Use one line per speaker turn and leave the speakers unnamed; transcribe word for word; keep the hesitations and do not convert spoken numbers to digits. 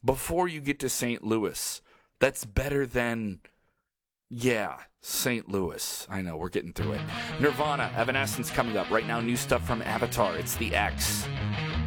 before you get to Saint Louis. That's better than, yeah, Saint Louis. I know, we're getting through it. Nirvana, Evanescence coming up. Right now, new stuff from Avatar. It's the X.